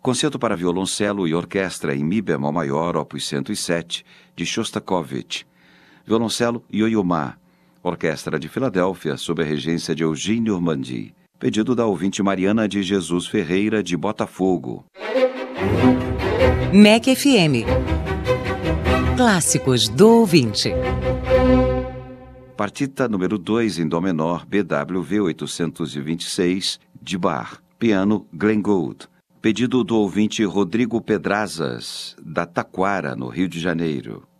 Concerto para violoncelo e orquestra em Mi bemol maior, opus 107, de Shostakovich. Violoncelo Yo-Yo Ma, Orquestra de Filadélfia, sob a regência de Eugênio Ormandy. Pedido da ouvinte Mariana de Jesus Ferreira, de Botafogo. MEC FM. Clássicos do ouvinte. Partita número 2 em Dó menor, BWV 826, de Bach. Piano Glenn Gould. Pedido do ouvinte Rodrigo Pedrazas, da Taquara, no Rio de Janeiro.